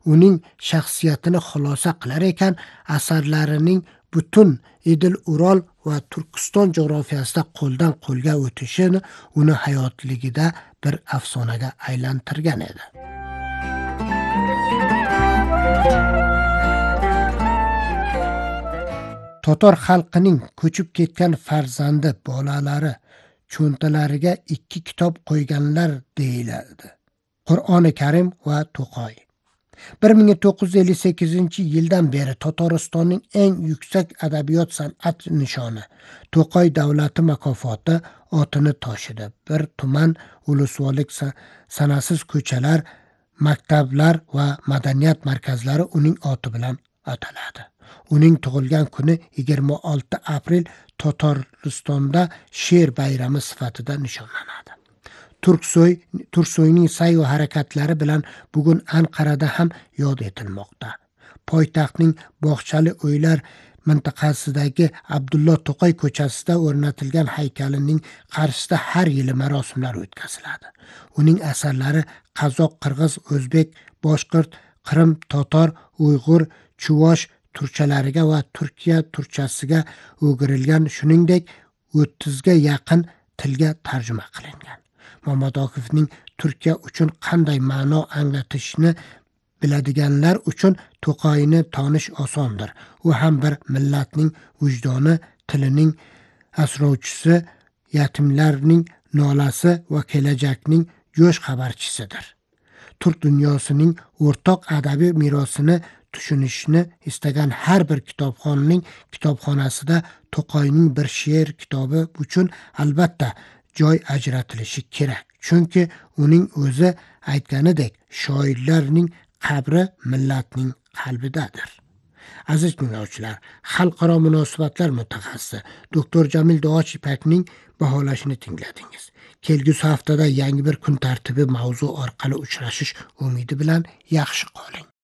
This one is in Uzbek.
uning shaxsiyatini xulosa qilar ekan, asarlarining butun Idil Urol va Turkiston jo'grafiyasida qo'ldan qo'lga o'tishi uni hayotligida bir afsonaga aylantirgan edi. Totor xalqining ko'chib ketgan farzandi bolalari cho'ntalariga 2 kitob qo'yganlar deyiladi. Qur'oni Karim va To'qoy. 1958-yildan beri Tataristonning eng yuksak adabiyot san'at nishoni To'qoy davlati mukofoti otini toshidi. Bir tuman ulusvolik sanasiz ko'chalar, maktablar va madaniyat markazlari uning oti bilan ataladi. Uning tug'ilgan kuni 26 aprel Tataristonda she'r bayrami sifatida nishonlanadi. Turksoyning sa'y va harakatlari bilan bugun Anqarada ham yod etilmoqda. Poytaxtning Bog'chali uylar mintaqasidagi Abdullo To'qoy ko'chasida o'rnatilgan haykalining qarshisida har yili marosimlar o'tkaziladi. Uning asarlari qozoq, qirg'iz, o'zbek, boshqirt, qirim, totor, uyg'ur, chuvosh turchalariga va Turkiya turchasiga o'girilgan, shuningdek 30 ga yaqin tilga tarjima qilingan. Muhammad Okifning Turkiya uchun qanday ma'no anglatishini biladiganlar uchun To'qoyni tonish osondir. U ham bir millatning vijdoni, tilining asrovchisi, yatimlarning nolasi va kelajakning jo'sh xabarchisidir. Turk dunyosining o'rtoq adabiy merosini tushunishni istagan har bir kitobxonning kitobxonasida To'qoyning bir she'r kitobi uchun albatta joy ajratilishi kerak. Chunki uning o'zi aytganidek, shoirlarning qabri millatning qalbidadir. Aziz tinglovchilar, xalqaro munosabatlar mutaxassisi Dr. Jamil Duoch Ipakning baholashini tingladingiz. Kelgusi haftada yangi bir kun tartibi mavzu orqali uchrashish umidi bilan yaxshi qoling.